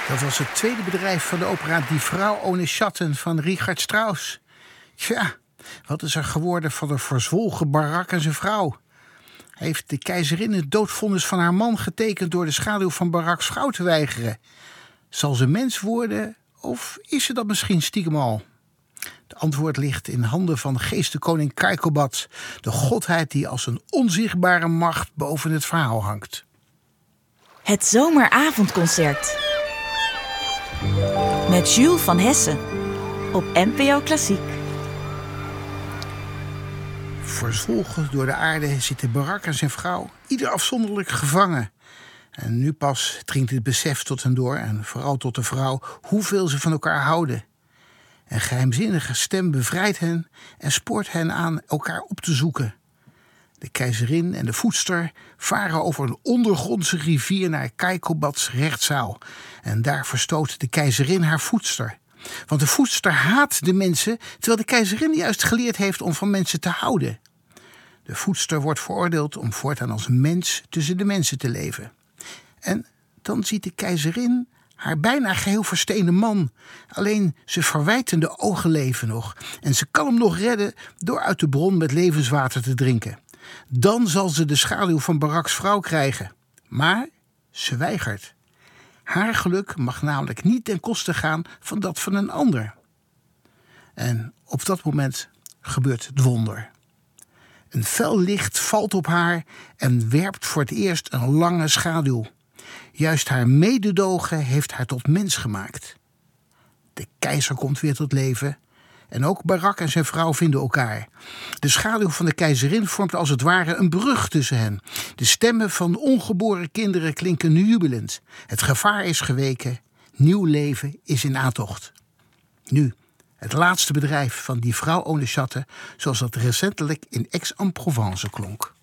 Dat was het tweede bedrijf van de opera Die Frau ohne Schatten van Richard Strauss. Tja, wat is er geworden van de verzwolgen Barak en zijn vrouw? Heeft de keizerin het doodvonnis van haar man getekend door de schaduw van Baraks vrouw te weigeren? Zal ze mens worden of is ze dat misschien stiekem al? Het antwoord ligt in handen van geestenkoning Kaikobad, de godheid die als een onzichtbare macht boven het verhaal hangt. Het zomeravondconcert met Jules van Hessen op NPO Klassiek. Verzwolgen door de aarde zitten Barak en zijn vrouw, ieder afzonderlijk gevangen. En nu pas dringt het besef tot hen door, en vooral tot de vrouw, hoeveel ze van elkaar houden. Een geheimzinnige stem bevrijdt hen en spoort hen aan elkaar op te zoeken. De keizerin en de voedster varen over een ondergrondse rivier naar Kaikobads rechtszaal. En daar verstoot de keizerin haar voedster. Want de voedster haat de mensen, terwijl de keizerin juist geleerd heeft om van mensen te houden. De voedster wordt veroordeeld om voortaan als mens tussen de mensen te leven. En dan ziet de keizerin haar bijna geheel versteende man. Alleen zijn verwijtende ogen leven nog. En ze kan hem nog redden door uit de bron met levenswater te drinken. Dan zal ze de schaduw van Baraks vrouw krijgen. Maar ze weigert. Haar geluk mag namelijk niet ten koste gaan van dat van een ander. En op dat moment gebeurt het wonder. Een fel licht valt op haar en werpt voor het eerst een lange schaduw. Juist haar mededogen heeft haar tot mens gemaakt. De keizer komt weer tot leven. En ook Barak en zijn vrouw vinden elkaar. De schaduw van de keizerin vormt als het ware een brug tussen hen. De stemmen van ongeboren kinderen klinken nu jubelend. Het gevaar is geweken. Nieuw leven is in aantocht. Nu, het laatste bedrijf van Die Frau ohne Schatten, zoals dat recentelijk in Aix-en-Provence klonk.